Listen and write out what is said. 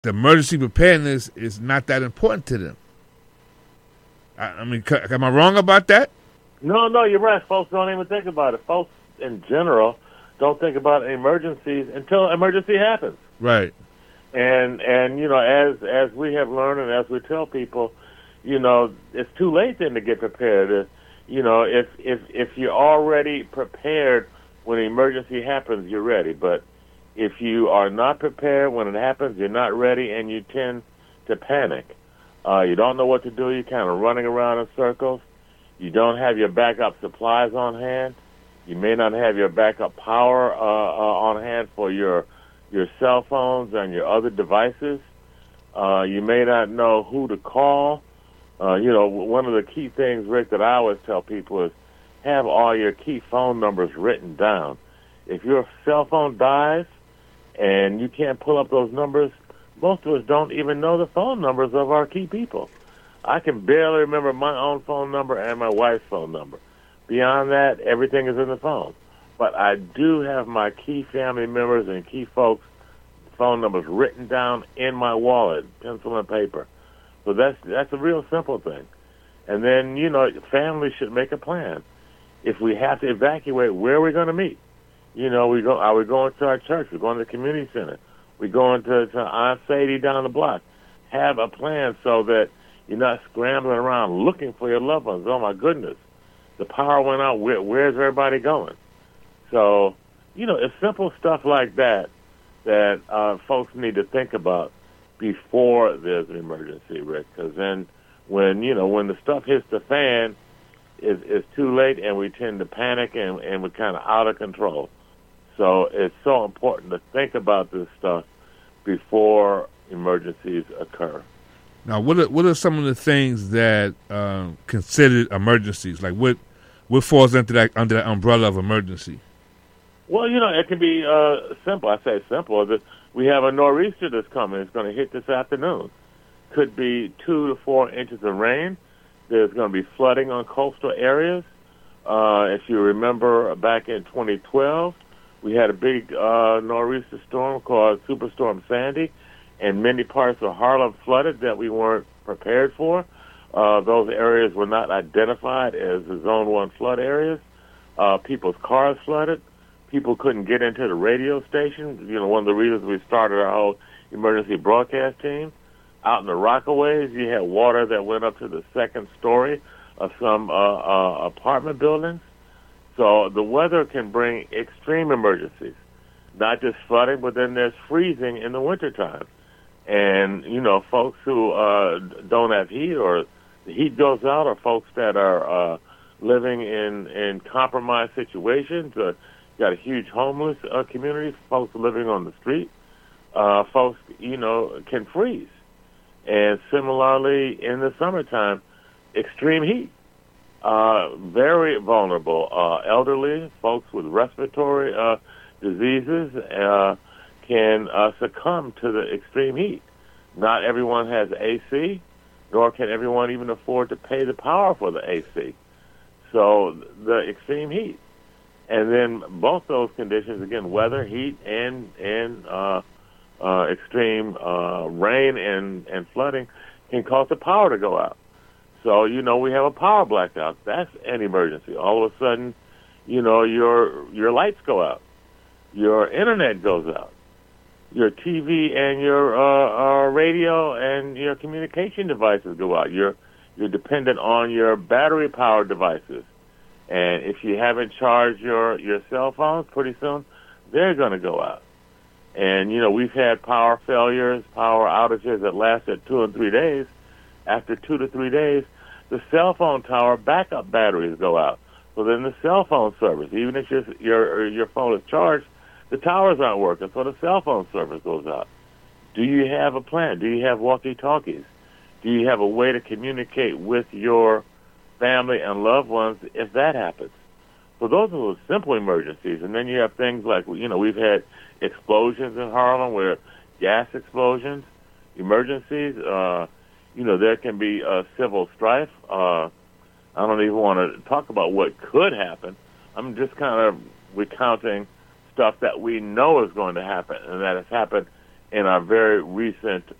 the emergency preparedness is not that important to them. I mean, am I wrong about that? No, you're right. Folks don't even think about it. Folks in general don't think about emergencies until emergency happens. Right. And as we have learned and as we tell people, it's too late then to get prepared. If you're already prepared when an emergency happens, you're ready. But if you are not prepared when it happens, you're not ready, and you tend to panic. You don't know what to do. You're kind of running around in circles. You don't have your backup supplies on hand. You may not have your backup power on hand for your cell phones and your other devices. You may not know who to call. One of the key things, Rick, that I always tell people is have all your key phone numbers written down. If your cell phone dies and you can't pull up those numbers, most of us don't even know the phone numbers of our key people. I can barely remember my own phone number and my wife's phone number. Beyond that, everything is in the phone. But I do have my key family members and key folks' phone numbers written down in my wallet, pencil and paper. So that's a real simple thing. And then, families should make a plan. If we have to evacuate, where are we going to meet? Are we going to our church? We're going to the community center. We're going to Aunt Sadie down the block. Have a plan so that you're not scrambling around looking for your loved ones. Oh, my goodness. The power went out. Where's everybody going? So, it's simple stuff like that folks need to think about before there's an emergency, Rick. Because then when the stuff hits the fan, it's too late, and we tend to panic, and we're kind of out of control. So it's so important to think about this stuff before emergencies occur. Now, what are some of the things that considered emergencies? Like what falls under that umbrella of emergency? Well, it can be simple. I say simple. We have a nor'easter that's coming. It's going to hit this afternoon. Could be 2 to 4 inches of rain. There's going to be flooding on coastal areas. If you remember back in 2012, we had a big nor'easter storm called Superstorm Sandy, and many parts of Harlem flooded that we weren't prepared for. Those areas were not identified as the Zone 1 flood areas. People's cars flooded. People couldn't get into the radio station. One of the reasons we started our whole emergency broadcast team. Out in the Rockaways, you had water that went up to the second story of some apartment buildings. So the weather can bring extreme emergencies, not just flooding, but then there's freezing in the wintertime. And, folks who don't have heat or the heat goes out, or folks that are living in compromised situations, got a huge homeless community, folks living on the street, folks, can freeze. And similarly, in the summertime, extreme heat, very vulnerable. Elderly, folks with respiratory diseases can succumb to the extreme heat. Not everyone has AC, nor can everyone even afford to pay the power for the AC. So the extreme heat. And then both those conditions, again, weather, heat, and extreme rain and flooding can cause the power to go out. So, we have a power blackout. That's an emergency. All of a sudden, your lights go out. Your internet goes out. Your TV and your radio and your communication devices go out. You're dependent on your battery-powered devices. And if you haven't charged your cell phones, pretty soon they're going to go out. And, we've had power failures, power outages that lasted 2 and 3 days. After 2 to 3 days, the cell phone tower backup batteries go out. So then the cell phone service, even if your phone is charged, the towers aren't working, so the cell phone service goes out. Do you have a plan? Do you have walkie-talkies? Do you have a way to communicate with your family and loved ones if that happens? So those are the simple emergencies. And then you have things like, we've had explosions in Harlem, where gas explosions, emergencies, there can be civil strife. I don't even want to talk about what could happen. I'm just kind of recounting stuff that we know is going to happen and that has happened in our very recent